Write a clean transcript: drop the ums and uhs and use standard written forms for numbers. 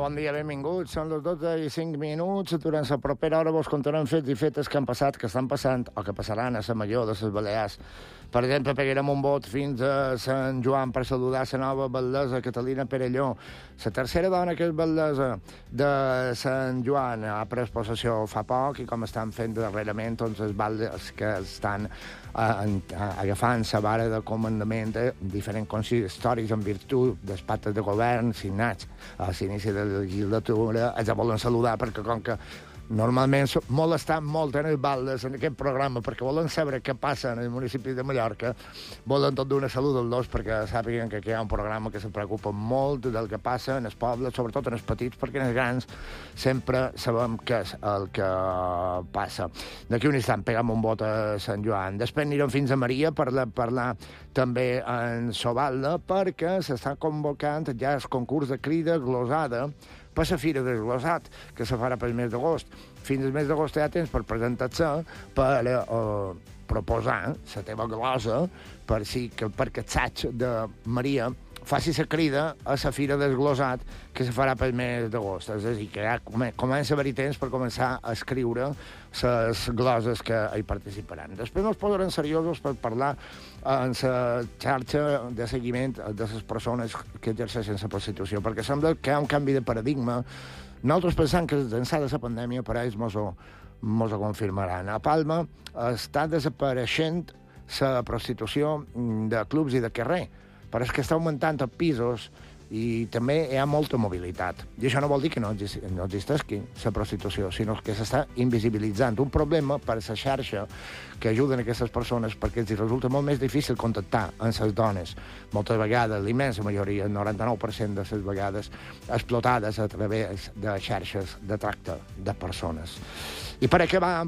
bon dia, benvinguts. Són les 12:05. Durant la propera hora vos contarem fets i fetes que han passat, que estan passant o que passaran a la Major de les Balears. Per exemple, pegarem un vot fins a Sant Joan per saludar la nova batllessa Catalina Perelló. La tercera dona que és batllessa de Sant Joan ha pres possessió fa poc i com estan fent darrerament doncs, els batlles que estan agafant la vara de comandament de diferents consistoris en virtut dels pactes de govern signats a l'inici de la legislatura. Els volen saludar perquè com que normalment molestan molt en els batlles en aquest programa perquè volen saber què passa en el municipi de Mallorca, volen tot d'una salut als dos perquè sàpiguen que aquí hi ha un programa que se preocupa molt del que passa en els pobles, sobretot en els petits, perquè en els grans sempre sabem què és el que passa. D'aquí un instant pegam un vot a Sant Joan. Després anirem fins a Maria per parlar també en Sovalda perquè s'està convocant ja el concurs de crida glosada per la Fira del Glosat, que se farà pel mes d'agost. Fins al mes d'agost hi ha temps per presentar-se, per proposar la teva glosa perquè el saig de Maria faci la crida a la Fira del Glosat, que se farà pel mes d'agost. És a dir, que ja comença a haver-hi temps per començar a escriure les gloses que hi participaran. Després ens posaran seriosos per parlar en la xarxa de seguiment de les persones que exerceixen la prostitució, perquè sembla que hi ha un canvi de paradigma. Nosaltres pensam que d'ençà de la pandèmia per ells mos ho confirmaran. A Palma està desapareixent la prostitució de clubs i de carrer, però és que està augmentant els pisos i també hi ha molta mobilitat. I això no vol dir que no existeixi la prostitució, sinó que s'està invisibilitzant. Un problema per la xarxa que ajuden aquestes persones perquè els resulta molt més difícil contactar amb les dones. Moltes vegades, l'immensa majoria, el 99% de les vegades, explotades a través de xarxes de tracte de persones. I per acabar